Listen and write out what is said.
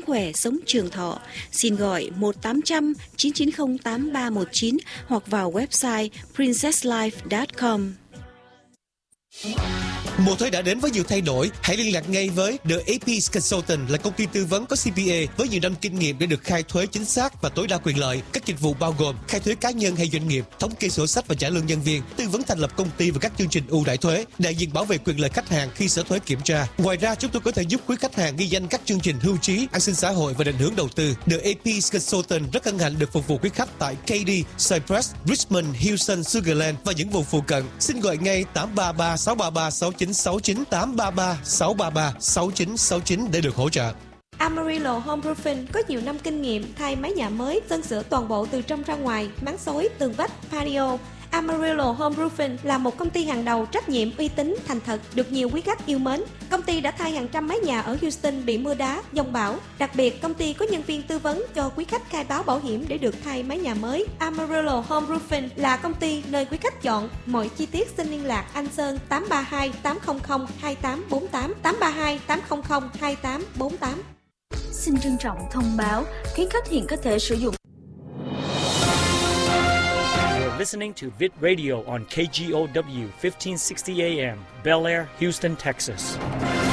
khỏe, sống trường thọ. Xin gọi 1-800-990-8319 hoặc vào website princesslife.com. Mùa thuế đã đến với nhiều thay đổi. Hãy liên lạc ngay với The AP Consultant, là công ty tư vấn có CPA với nhiều năm kinh nghiệm để được khai thuế chính xác và tối đa quyền lợi. Các dịch vụ bao gồm khai thuế cá nhân hay doanh nghiệp, thống kê sổ sách và trả lương nhân viên, tư vấn thành lập công ty và các chương trình ưu đãi thuế, đại diện bảo vệ quyền lợi khách hàng khi sở thuế kiểm tra. Ngoài ra, chúng tôi có thể giúp quý khách hàng ghi danh các chương trình hưu trí, an sinh xã hội và định hướng đầu tư. The AP Consultant rất hân hạnh được phục vụ quý khách tại Katy, Cypress, Richmond, Houston, Sugarland và những vùng phụ cận. Xin gọi ngay 833 633 6969 833 633 6969 để được hỗ trợ. Amarillo Home Roofing có nhiều năm kinh nghiệm thay mái nhà mới, sơn sửa toàn bộ từ trong ra ngoài, máng xối, tường vách, patio. Amarillo Home Roofing là một công ty hàng đầu, trách nhiệm, uy tín, thành thật, được nhiều quý khách yêu mến. Công ty đã thay hàng trăm mái nhà ở Houston bị mưa đá, giông bão. Đặc biệt, công ty có nhân viên tư vấn cho quý khách khai báo bảo hiểm để được thay mái nhà mới. Amarillo Home Roofing là công ty nơi quý khách chọn. Mọi chi tiết xin liên lạc anh Sơn 832 800 2848 832 800 2848. Xin trân trọng thông báo, quý khách hiện có thể sử dụng. Listening to Vid Radio on KGOW 1560 AM, Bel Air, Houston, Texas.